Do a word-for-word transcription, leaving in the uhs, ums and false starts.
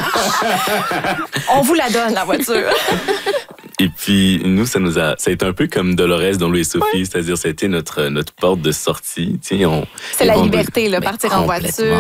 On vous la donne, la voiture. Et puis, nous, ça nous a, ça a été un peu comme Dolores dans Louis et Sophie, Ouais. c'est-à-dire ça a été notre, notre porte de sortie. Tu sais, on, C'est les la vendredis- liberté, là, Ben, partir en complètement. voiture.